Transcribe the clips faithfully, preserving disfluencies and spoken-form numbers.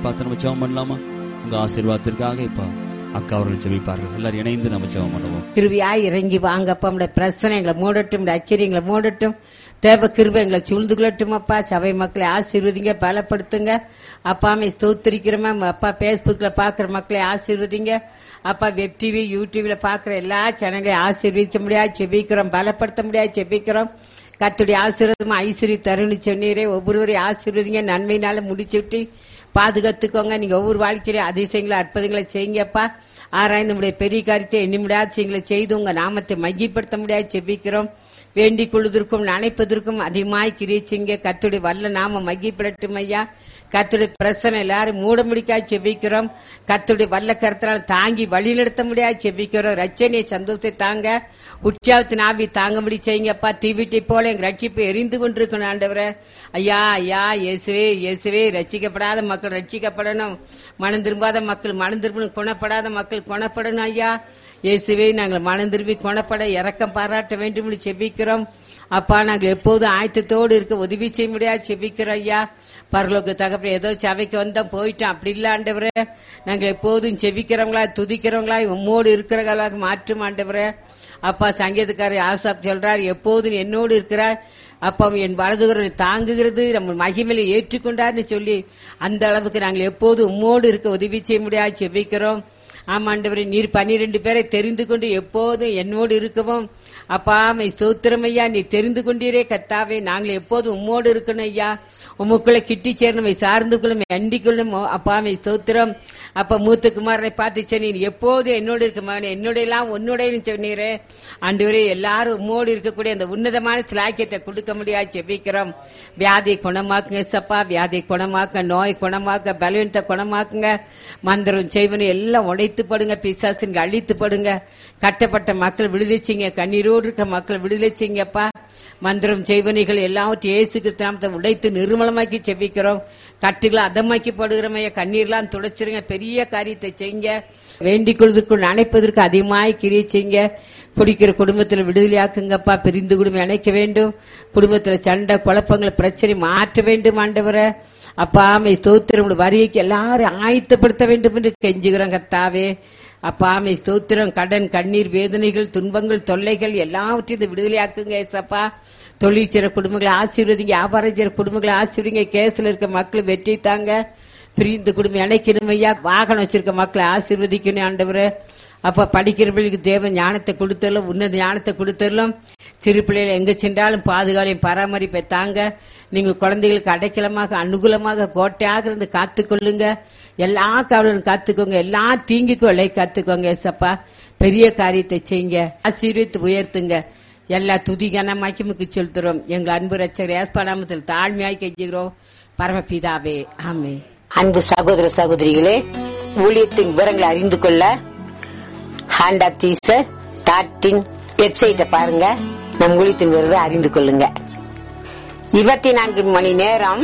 பார்த்து நம்ம ஜெபம் பண்ணலாமா? உங்க ஆசீர்வாதத்திற்காக இப்ப அக்கா அவர்கள் ஜெபிப்பார்கள். எல்லாரும் இணைந்து நம்ம ஜெபம் பண்ணுவோம். கிருவியாய் இறங்கி வாங்கப்பா. நம்முடைய பிரச்சனை எங்களை மூடட்டும், அக்கிரியங்களை மூடட்டும். தேவ கிருபை எங்களை சூழ்ந்து கொள்ளட்டும் அப்பா. சபை மக்களை ஆசீர்வதிங்க, பலப்படுத்துங்க அப்பா. மே ஸ்தோத்திரிக்கிறோமா அப்பா. பேஸ்புக்ல பாக்குற மக்களை ஆசீர்வதிங்க அப்பா. வெப் டிவி யூடியூப்ல பாக்குற எல்லா சேனலையும் ஆசீர்வதிக்க முடியாது செபிக்கிறோம், பலப்படுத்த முடியாது செபிக்கிறோம். கர்த்தருடைய ஆசீர்வாதம் ஐஸ்வர்ய தருணி சொன்னீரே, ஒவ்வொருவரையும் ஆசீர்வதிங்க, நன்மையினால முடிச்சுட்டு பாதுகாத்துக்கோங்க. நீங்க ஒவ்வொரு வாழ்க்கையிலும் அதிசயங்களை அற்புதங்களை செய்யுங்கப்பா. ஆராய்ந்து நம்முடைய பெரிய காரியத்தை எண்ணி முடியாது செய்யுங்களை செய்து உங்க நாமத்தை மையப்படுத்த முடியாது செபிக்கிறோம். வேண்டிக் கொள்வதற்கும் நினைப்பதற்கும் அதிகமாய் கிரிச்சிங்க. கர்த்தருடைய வல்ல நாம மையப்படட்டும் ஐயா. கர்த்தருடைய பிரச்சனை எல்லாரும் மூட முடிக்காது செபிக்கிறோம். கர்த்தருடைய வல்ல கருத்தினால் தாங்கி வழி நடத்த முடியாது செபிக்கிறோம். ரட்சணையை சந்தோஷத்தை தாங்க, உற்சாகத்தின் ஆவி தாங்க முடி செய்யுங்கப்பா. தீவிட்டை போல எங்க ரட்சிப்பு எரிந்து கொண்டிருக்கணும் ஆண்டவரே. ஐயா ஐயா இயேசுவே இயேசுவே. ரட்சிக்கப்படாத மக்கள் ரட்சிக்கப்படணும், மனம் திரும்பாத மக்கள் மனம் திரும்பணும், குணப்படாத மக்கள் குணப்படணும் ஐயா. இயேசுவே நாங்கள் மனம் திரும்பி குணப்பட இரக்கம் பாராட்ட வேண்டும் என்று செபிக்கிறோம் அப்பா. நாங்கள் எப்போதும் ஆயத்தத்தோடு இருக்க உதவி செய்ய முடியாது செபிக்கிறோம் ஐயா. பரலோக தகப்பன் ஏதோ சபைக்கு வந்தா போயிட்டோம் அப்படி இல்ல ஆண்டவரே. நாங்கள் எப்போதும் செபிக்கிறவங்களா துதிக்கிறவங்களா உம்மோடு இருக்கிறவங்களாக மாற்றும் ஆண்டவரே. அப்பா சங்கீதக்காரர் ஆசாப் சொல்றார், எப்போதும் என்னோடு இருக்கிறார் அப்பா, என் வலதுகரை தாங்குகிறது நம்ம மகிமையில ஏற்றுக்கொண்டார்னு சொல்லி அந்த அளவுக்கு நாங்கள் எப்போதும் உம்மோடு இருக்க உதவி செய்ய முடியாது செபிக்கிறோம். ஆமாண்டவரே, நீர் பன்னிரண்டு பேரை தெரிந்து கொண்டு எப்போதும் என்னோடு இருக்கவும் அப்பா மை ஸ்தோத்திரம் ஐயா. நீ தெரிந்து கொண்டீரே கர்த்தாவே, நாங்கள் எப்போதும் உம்மோடு இருக்கணும் ஐயா. உமக்குள்ள கிட்டி சேரணும், சார்ந்து கொள்ளும், அண்டிக் கொள்ளும் அப்பா மை ஸ்தோத்திரம். அப்ப மூத்த குமாரனை பார்த்து சொன்னீர், எப்போது என்னோடு இருக்க மகனே, என்னுடைய எல்லாம் உன்னுடைய சொன்னீரே ஆண்டவரே. எல்லாரும் உம்மோடு இருக்கக்கூடிய அந்த உன்னதமான சிலாக்கியத்தை கொடுக்க முடியாது செபிக்கிறோம். வியாதியை குணமாக்குங்க சப்பா, வியாதியை குணமாக்க, நோய் குணமாக்க, பலவீனத்தை குணமாக்குங்க. மந்திரம் செய்வனை எல்லாம் உடைத்து படுங்க, பிசாசுங்க அழித்து படுங்க. கட்டப்பட்ட மக்கள் விடுதலை செய்யுங்க, கண்ணீரோடு இருக்க மக்கள் விடுதலை செய்யுங்கப்பா. மந்திரம் செய்வனைகள் எல்லாவற்றையும் இயேசு கிறிஸ்து நாமத்தை உடைத்து நிர்மலமாக்கி செபிக்கிறோம். கட்டுகளை அதமாக்கி படுகிறமைய கண்ணீர்லாம் துடைச்சிருங்க, பெரிய காரியத்தை செய்யுங்க. வேண்டிக் கொள்வதற்குள் அணைப்பதற்கு அதிகமாய் கிரியை செய்யுங்க. குடிக்கிற குடும்பத்தில் விடுதலையாக்குங்கப்பா. பிரிந்து குடும்பம் இணைக்க வேண்டும். குடும்பத்தில் சண்டை குழப்பங்களை பிரச்சனை மாற்ற வேண்டும் ஆண்டவரை. அப்பா ஆமை ஸ்தோத்திரம். வரிக்கு எல்லாரும் ஆயத்தப்படுத்த வேண்டும் என்று கெஞ்சுகிறோம் கர்த்தாவே. அப்பா ஆமை ஸ்தோத்திரம். கடன் கண்ணீர் வேதனைகள் துன்பங்கள் தொல்லைகள் எல்லாவற்றையும் விடுதலையாக்குங்க ஏசப்பா. தொழில் செய்ற குடும்பங்களை ஆசீர்வதிங்க, வியாபாரம் செய்ற குடும்பங்களை ஆசீர்வதிங்க. கேஸ்ல இருக்க மக்கள் வெற்றி தாங்க. பிரிந்து குடும்பம் இணைக்கணும் ஐயா. வாகனம் வச்சிருக்க மக்களை ஆசீர்வதிக்கணும் ஆண்டவரே. அப்ப படிக்கிறவர்களுக்கு தேவ ஞானத்தை கொடுத்தரலும், உன்னத ஞானத்தை கொடுத்தரலும். சிறு பிள்ளைகளை எங்க சென்றாலும் பாதுகாலையும் பராமரிப்பை தாங்க. நீங்க குழந்தைகளுக்கு அடைக்கலமாக அனுகூலமாக கோட்டையாக இருந்து காத்துக்கொள்ளுங்க. எல்லா காவலரும் காத்துக்கோங்க, எல்லா தீங்கிக்கொள்ளை காத்துக்கோங்க ஏசப்பா. பெரிய காரியத்தை செய்யுங்க, ஆசீர்வதித்து உயர்த்துங்க. எல்லா துதி கனமாக்கி செலுத்துறோம். எங்க அன்பு ரட்சகர் இயேசு நாமத்தில் தாழ்மையாய் கெஞ்சுகிறோம் பரமபிதாவே, ஆமென். அன்பு சகோதர சகோதரிகளே, ஊழியத்தின் விவரங்களை அறிந்து கொள்ள hand of Jesus dot in வெப்சைட்டை பாருங்க. நம் ஊழியத்தின் விவரத்தை அறிந்து கொள்ளுங்க. இருபத்தி நான்கு மணி நேரம்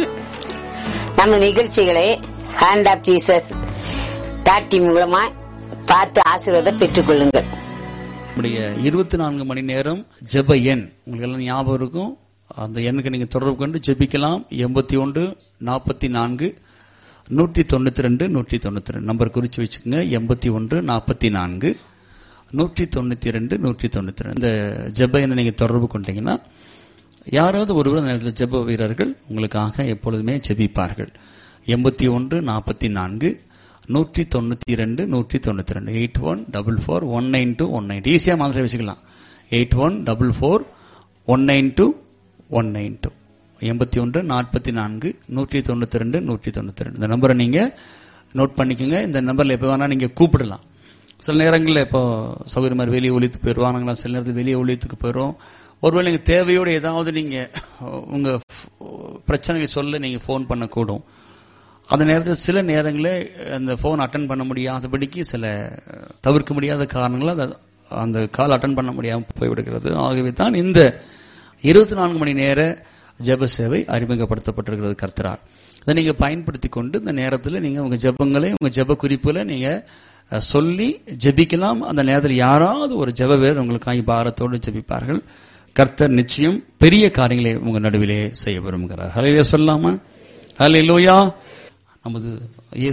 நம்ம நிகழ்ச்சிகளை hand of Jesus dot in மூலமா பார்த்து ஆசீர்வாதம் பெற்றுக் கொள்ளுங்கள். நம்முடைய இருபத்தி நான்கு மணி நேரம் ஜெப எண் உங்களுக்கு எல்லாம் ஞாபகம் இருக்கும். அந்த எண்ணுக்கு நீங்க தொடர்பு கொண்டு ஜெபிக்கலாம். எண்பத்தி ஒன்று நாற்பத்தி நான்கு நூற்றி தொண்ணூத்தி ரெண்டு நூற்றி தொண்ணூத்தி ரெண்டு நம்பர் குறிச்சு வச்சுக்கோங்க. எண்பத்தி ஒன்று நாற்பத்தி நான்கு நூற்றி தொண்ணூத்தி ரெண்டு நூற்றி தொண்ணூத்தி ரெண்டு இந்த ஜெப எண்ணை நீங்க தொடர்பு கொண்டீங்கன்னா யாராவது ஒருவர் அந்த நேரத்தில் ஜெப வீரர்கள் உங்களுக்காக எப்பொழுதுமே ஜெபிப்பார்கள். எண்பத்தி ஒன்று நாற்பத்தி நான்கு நூற்றி தொண்ணூத்தி இரண்டு நூற்றி தொண்ணூத்தி ரெண்டு eight one double four one nine two one nine ஈஸியா மாதிரி வச்சுக்கலாம். Eight one double four one nine two one nine two எண்பத்தி ஒன்று நாற்பத்தி நான்கு நூற்றி தொண்ணூத்தி ரெண்டு நூற்றி தொண்ணூத்தி ரெண்டு இந்த நம்பரை நீங்க நோட் பண்ணிக்கோங்க. இந்த நம்பர்ல எப்ப வேணா நீங்க கூப்பிடலாம். சில நேரங்களில் இப்போ சௌகரிய மாதிரி வெளியே ஒழித்து போயிடுவாங்களா, சில நேரத்தில் வெளியே ஒழித்துக்கு போயிடும். ஒருவேளை நீங்க தேவையோடு ஏதாவது நீங்க உங்க பிரச்சனைகளை சொல்ல நீங்க போன் பண்ணக்கூடும். அந்த நேரத்தில் சில நேரங்களில் அந்த போன் அட்டன் பண்ண முடியாதபடிக்கு சில தவிர்க்க முடியாத காரணங்களால் அந்த கால் அட்டன் பண்ண முடியாமல் போய்விடுகிறது. ஆகவே தான் இந்த இருபத்தி நான்கு மணி நேர ஜெப சேவை அறிமுகப்படுத்தப்பட்டிருக்கிறது கர்த்தரால். இதை நீங்க பயன்படுத்தி கொண்டு இந்த நேரத்தில் நீங்க உங்க ஜெபங்களை உங்க ஜெப குறிப்புகளை நீங்க சொல்லி ஜெபிக்கலாம். அந்த நேரத்தில் யாராவது ஒரு ஜெப வீரர் உங்களுக்காக பாரத்தோடு ஜெபிப்பார்கள். கர்த்தர் நிச்சயம் பெரிய காரியங்களை உங்க நடுவிலே செய்ய விரும்புகிறார். ஹல்லேலூயா சொல்லாமா? ஹல்லேலூயா. நமது